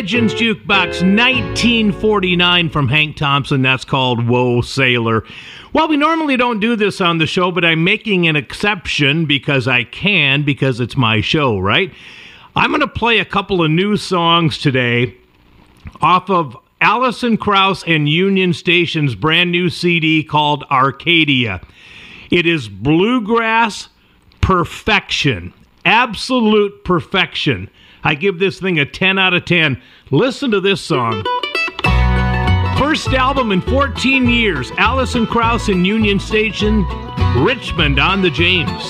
Legends Jukebox 1949 from Hank Thompson. That's called Whoa Sailor. Well, we normally don't do this on the show, but I'm making an exception because I can, because it's my show, right? I'm going to play a couple of new songs today off of Alison Krauss and Union Station's brand new CD called Arcadia. It is bluegrass perfection, absolute perfection. I give this thing a 10 out of 10. Listen to this song. First album in 14 years, Alison Krauss and Union Station, Richmond on the James.